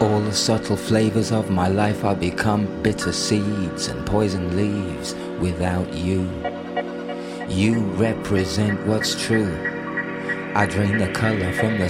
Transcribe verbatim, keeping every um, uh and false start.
All the subtle flavors of my life are become bitter seeds and poison leaves without you. You represent what's true. I drain the color from the